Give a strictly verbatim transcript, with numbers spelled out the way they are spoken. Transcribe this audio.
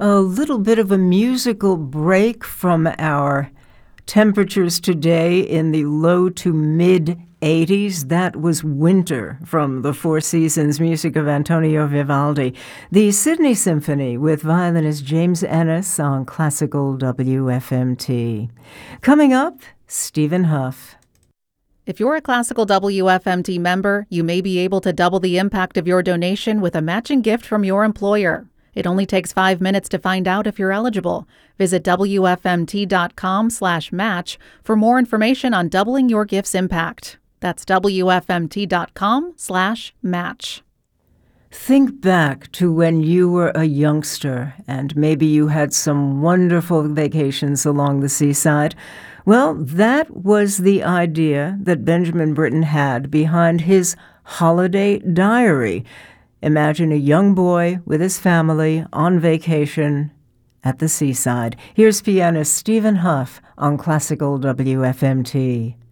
A little bit of a musical break from our temperatures today in the low to mid eighties. That was Winter from the Four Seasons, music of Antonio Vivaldi. The Sydney Symphony with violinist James Ennis on Classical W F M T. Coming up, Stephen Huff. If you're a Classical W F M T member, you may be able to double the impact of your donation with a matching gift from your employer. It only takes five minutes to find out if you're eligible. Visit W F M T dot com slash match for more information on doubling your gift's impact. That's W F M T dot com slash match. Think back to when you were a youngster and maybe you had some wonderful vacations along the seaside. Well, that was the idea that Benjamin Britten had behind his holiday diary. Imagine a young boy with his family on vacation at the seaside. Here's pianist Stephen Huff on Classical W F M T.